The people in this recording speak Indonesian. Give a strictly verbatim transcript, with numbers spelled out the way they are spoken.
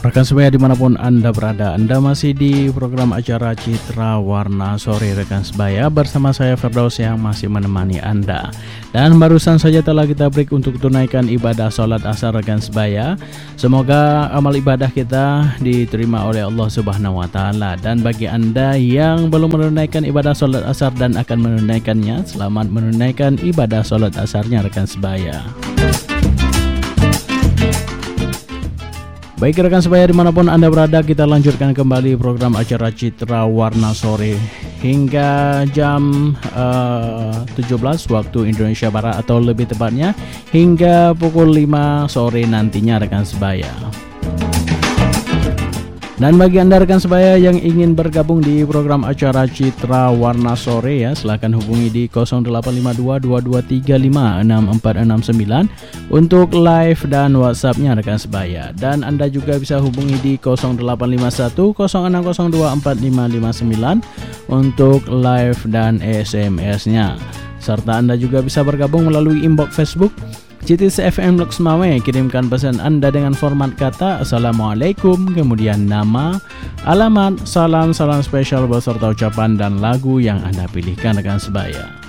Rekan sebaya dimanapun Anda berada, Anda masih di program acara Citra Warna Sore rekan sebaya bersama saya Firdaus yang masih menemani Anda. Dan barusan saja telah kita break untuk tunaikan ibadah sholat asar rekan sebaya. Semoga amal ibadah kita diterima oleh Allah Subhanahu Wa Taala. Dan bagi Anda yang belum menunaikan ibadah sholat asar dan akan menunaikannya, selamat menunaikan ibadah sholat asarnya rekan sebaya. Baik rekan sebaya dimanapun Anda berada, kita lanjutkan kembali program acara Citra Warna Sore hingga jam uh, tujuh belas waktu Indonesia Barat, atau lebih tepatnya hingga pukul lima sore nantinya rekan sebaya. Dan bagi Anda rekan sebaya yang ingin bergabung di program acara Citra Warna Sore ya, silakan hubungi di nol delapan lima dua dua dua tiga lima enam empat enam sembilan untuk live dan WhatsApp-nya rekan sebaya. Dan Anda juga bisa hubungi di nol delapan lima satu nol enam nol dua empat lima lima sembilan untuk live dan S M S-nya. Serta Anda juga bisa bergabung melalui inbox Facebook C T C F M Lok Semawe. Kirimkan pesan Anda dengan format kata Assalamualaikum, kemudian nama, alamat, salam, salam spesial beserta ucapan dan lagu yang Anda pilihkan rekan sebaya.